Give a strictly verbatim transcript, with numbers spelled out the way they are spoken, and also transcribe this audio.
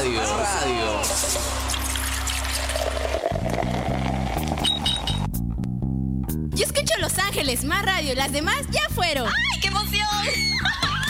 Radio. Radio. Yo escucho Los Ángeles, más radio. Las demás ya fueron. ¡Ay, qué emoción!